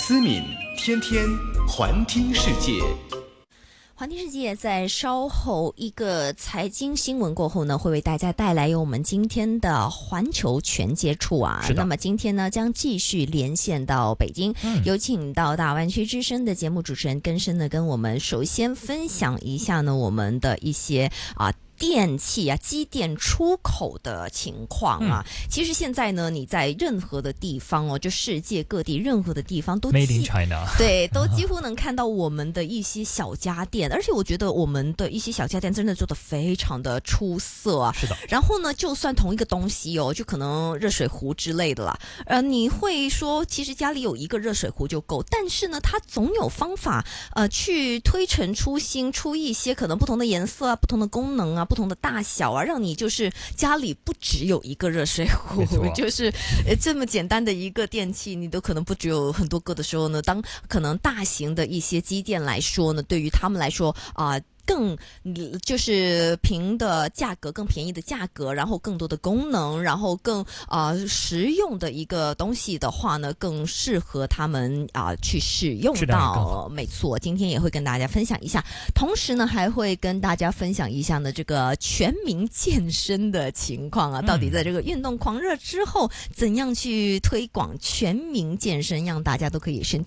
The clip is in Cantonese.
思敏天天环听世界。 环听世界在稍后一个财经新闻过后呢，会为大家带来由我们今天的环球全接触啊。那么今天呢，将继续连线到北京，有请到大湾区之声的节目主持人根生呢，跟我们首先分享一下呢我们的一些电器啊，机电出口的情况啊，其实现在呢，你在任何的地方哦，就世界各地任何的地方都 Made in China， 对，都几乎能看到我们的一些小家电，而且我觉得我们的一些小家电真的做得非常的出色啊。 是的。 然后呢，就算同一个东西哦，就可能热水壶之类的啦，你会说其实家里有一个热水壶就够，但是呢，它总有方法去推陈出新，出一些可能不同的颜色啊、不同的功能啊、不同的大小啊，让你就是家里不只有一个热水壶，就是这么简单的一个电器，你都可能不只有很多个的时候呢，当可能大型的一些机电来说呢，对于他们来说更就是平的价格，更便宜的价格，然后更多的功能，然后更实用的一个东西的话呢，更适合他们去使用到。没错，今天也会跟大家分享一下，同时呢还会跟大家分享一下呢这个全民健身的情况啊，到底在这个运动狂热之后，怎样去推广全民健身，让大家都可以身体